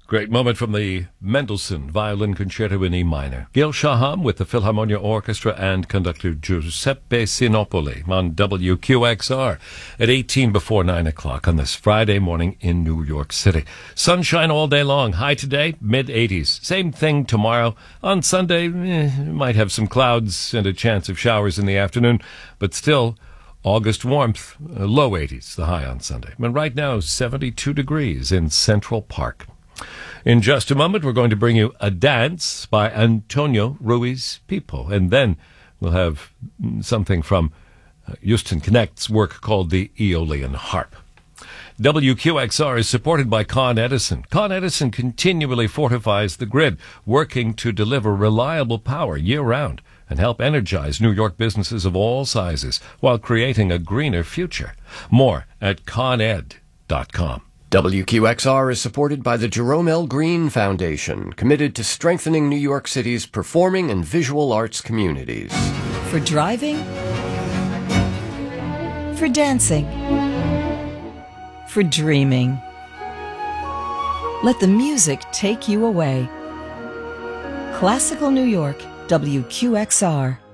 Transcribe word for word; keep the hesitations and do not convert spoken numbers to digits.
Great moment from the Mendelssohn Violin Concerto in E minor. Gil Shaham with the Philharmonia Orchestra and conductor Giuseppe Sinopoli on W Q X R at eighteen before nine o'clock on this Friday morning in New York City. Sunshine all day long. High today, mid eighties. Same thing tomorrow. On Sunday, eh, might have some clouds and a chance of showers in the afternoon, but still August warmth, uh, low eighties, the high on Sunday. And right now, seventy-two degrees in Central Park. In just a moment, we're going to bring you A Dance by Antonio Ruiz Pipo, and then we'll have something from uh, Houston Connect's work called the Aeolian Harp. W Q X R is supported by Con Edison. Con Edison continually fortifies the grid, working to deliver reliable power year-round and help energize New York businesses of all sizes while creating a greener future. More at con ed dot com. W Q X R is supported by the Jerome L. Green Foundation, committed to strengthening New York City's performing and visual arts communities. For driving, for dancing, for dreaming. Let the music take you away. Classical New York, W Q X R.